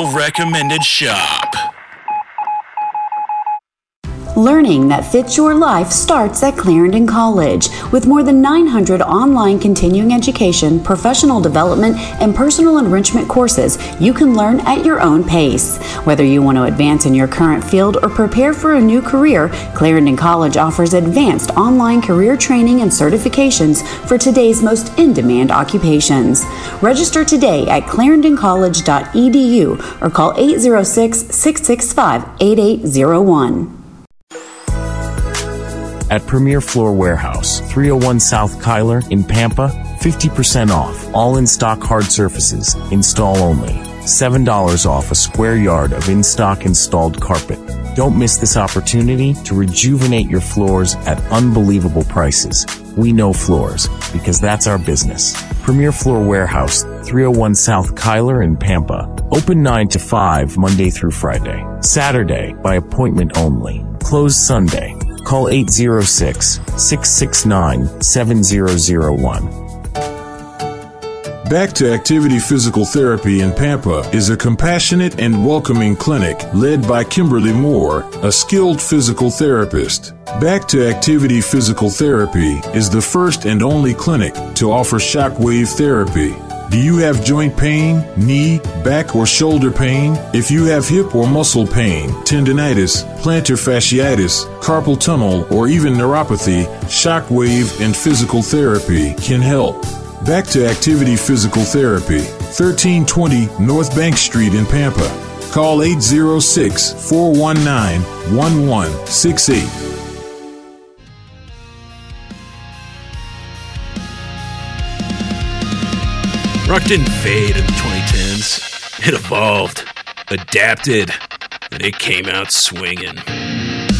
Local Recommended Shop. Learning that fits your life starts at Clarendon College. With more than 900 online continuing education, professional development, and personal enrichment courses, you can learn at your own pace. Whether you want to advance in your current field or prepare for a new career, Clarendon College offers advanced online career training and certifications for today's most in-demand occupations. Register today at clarendoncollege.edu or call 806-665-8801. At Premier Floor Warehouse, 301 South Kyler in Pampa, 50% off. All in-stock hard surfaces, install only. $7 off a square yard of in-stock installed carpet. Don't miss this opportunity to rejuvenate your floors at unbelievable prices. We know floors, because that's our business. Premier Floor Warehouse, 301 South Kyler in Pampa. Open 9 to 5 Monday through Friday. Saturday, by appointment only. Closed Sunday. Call 806-669-7001. Back to Activity Physical Therapy in Pampa is a compassionate and welcoming clinic led by Kimberly Moore, a skilled physical therapist. Back to Activity Physical Therapy is the first and only clinic to offer shockwave therapy. Do you have joint pain, knee, back, or shoulder pain? If you have hip or muscle pain, tendinitis, plantar fasciitis, carpal tunnel, or even neuropathy, shockwave and physical therapy can help. Back to Activity Physical Therapy, 1320 North Bank Street in Pampa. Call 806-419-1168. Rock didn't fade in the 2010s. It evolved, adapted, and it came out swinging.